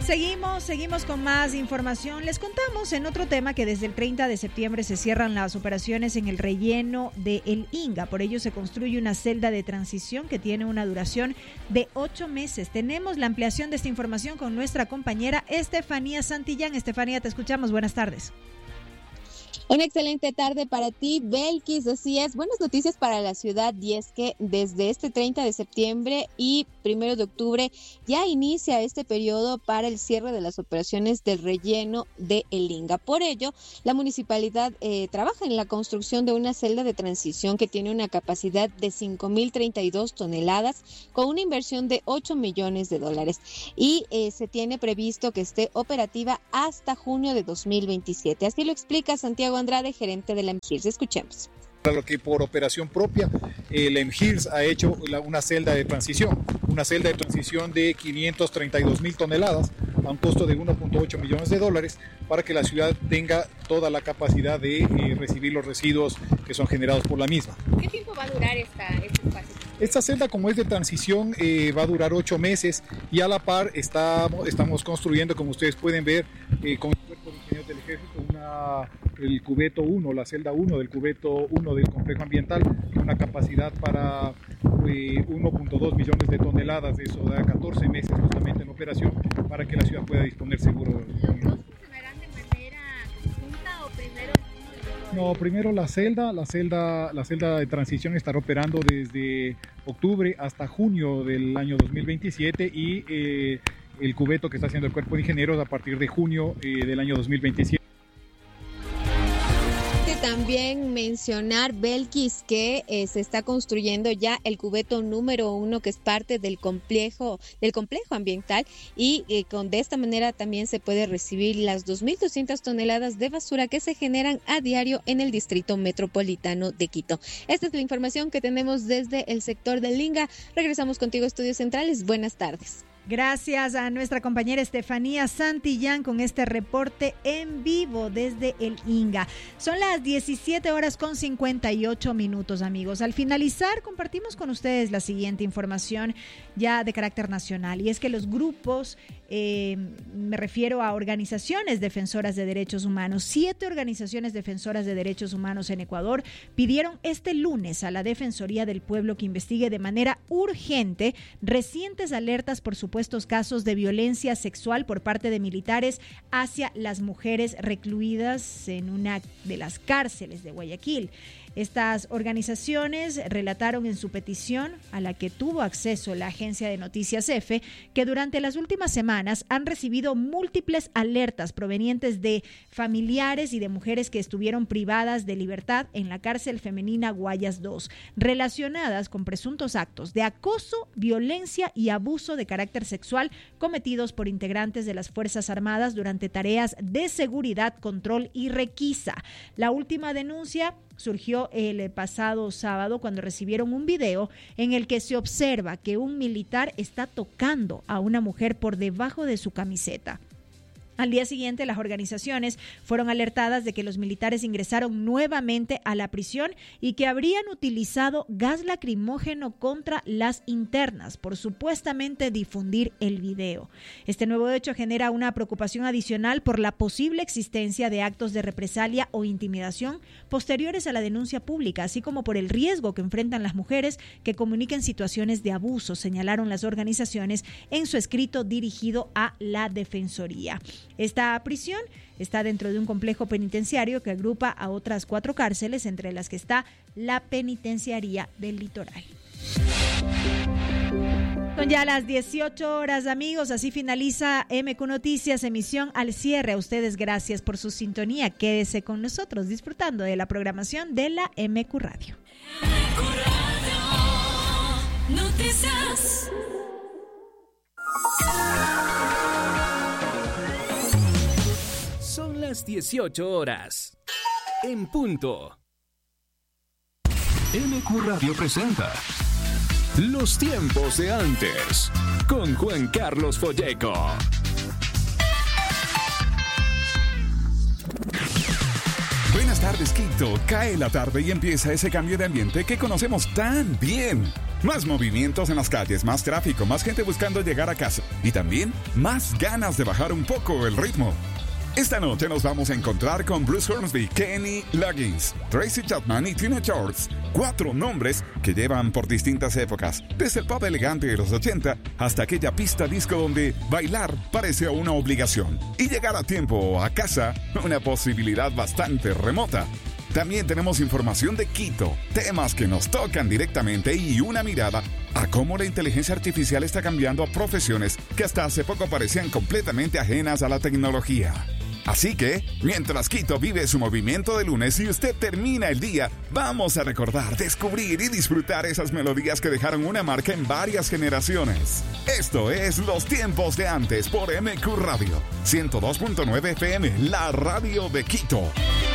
Seguimos con más información. Les contamos en otro tema que desde el 30 de septiembre se cierran las operaciones en el relleno de El Inga. Por ello se construye una celda de transición que tiene una duración de 8 meses. Tenemos la ampliación de esta información con nuestra compañera Estefanía Santillán. Estefanía, te escuchamos. Buenas tardes. Una excelente tarde para ti, Belkis. Así es, buenas noticias para la ciudad, y es que desde este 30 de septiembre y 1 de octubre ya inicia este periodo para el cierre de las operaciones del relleno de El Inga. Por ello, la municipalidad trabaja en la construcción de una celda de transición que tiene una capacidad de 5.032 toneladas con una inversión de $8 millones y se tiene previsto que esté operativa hasta junio de 2027. Así lo explica Santiago Andrade, gerente de la MGIRS. Escuchemos. Para lo que por operación propia, la MGIRS ha hecho una celda de transición de 532,000 toneladas a un costo de $1.8 millones para que la ciudad tenga toda la capacidad de recibir los residuos que son generados por la misma. ¿Qué tiempo va a durar este espacio? Esta celda, como es de transición, va a durar 8 meses y a la par estamos construyendo, como ustedes pueden ver, con el Cuerpo de Ingenieros del Ejército, el cubeto 1, la celda 1 del cubeto 1 del complejo ambiental, una capacidad para 1.2 millones de toneladas. Eso da 14 meses justamente en operación para que la ciudad pueda disponer seguro. ¿Los dos funcionarán de manera conjunta o primero uno? No, primero la celda de transición estará operando desde octubre hasta junio del año 2027 y el cubeto que está haciendo el Cuerpo de Ingenieros a partir de junio del año 2027. También mencionar, Belkis, que se está construyendo ya el cubeto número 1, que es parte del complejo ambiental, y de esta manera también se puede recibir las 2.200 toneladas de basura que se generan a diario en el distrito metropolitano de Quito. Esta es la información que tenemos desde el sector del Inga. Regresamos contigo a Estudios Centrales. Buenas tardes. Gracias a nuestra compañera Estefanía Santillán con este reporte en vivo desde El Inga. Son las 17:58, amigos. Al finalizar, compartimos con ustedes la siguiente información ya de carácter nacional, y es que los grupos, me refiero a organizaciones defensoras de derechos humanos, 7 organizaciones defensoras de derechos humanos en Ecuador pidieron este lunes a la Defensoría del Pueblo que investigue de manera urgente recientes alertas por supuestos casos de violencia sexual por parte de militares hacia las mujeres recluidas en una de las cárceles de Guayaquil. Estas organizaciones relataron en su petición, a la que tuvo acceso la agencia de noticias EFE, que durante las últimas semanas han recibido múltiples alertas provenientes de familiares y de mujeres que estuvieron privadas de libertad en la cárcel femenina Guayas II, relacionadas con presuntos actos de acoso, violencia y abuso de carácter sexual cometidos por integrantes de las Fuerzas Armadas durante tareas de seguridad, control y requisa. La última denuncia surgió el pasado sábado cuando recibieron un video en el que se observa que un militar está tocando a una mujer por debajo de su camiseta. Al día siguiente, las organizaciones fueron alertadas de que los militares ingresaron nuevamente a la prisión y que habrían utilizado gas lacrimógeno contra las internas por supuestamente difundir el video. Este nuevo hecho genera una preocupación adicional por la posible existencia de actos de represalia o intimidación posteriores a la denuncia pública, así como por el riesgo que enfrentan las mujeres que comuniquen situaciones de abuso, señalaron las organizaciones en su escrito dirigido a la Defensoría. Esta prisión está dentro de un complejo penitenciario que agrupa a otras 4 cárceles, entre las que está la Penitenciaría del Litoral. Son ya las 18 horas, amigos. Así finaliza MQ Noticias, emisión al cierre. A ustedes, gracias por su sintonía. Quédese con nosotros disfrutando de la programación de la MQ Radio. MQ Radio Noticias. Son las 18 horas. En punto. MQ Radio presenta Los tiempos de antes con Juan Carlos Folleco. Buenas tardes, Quito. Cae la tarde y empieza ese cambio de ambiente que conocemos tan bien. Más movimientos en las calles, más tráfico, más gente buscando llegar a casa y también más ganas de bajar un poco el ritmo. Esta noche nos vamos a encontrar con Bruce Hornsby, Kenny Loggins, Tracy Chapman y Tina Charles. 4 nombres que llevan por distintas épocas, desde el pop elegante de los 80 hasta aquella pista disco donde bailar parece una obligación y llegar a tiempo a casa una posibilidad bastante remota. También tenemos información de Quito, temas que nos tocan directamente y una mirada a cómo la inteligencia artificial está cambiando a profesiones que hasta hace poco parecían completamente ajenas a la tecnología. Así que, mientras Quito vive su movimiento de lunes y usted termina el día, vamos a recordar, descubrir y disfrutar esas melodías que dejaron una marca en varias generaciones. Esto es Los Tiempos de Antes por MQ Radio, 102.9 FM, la radio de Quito.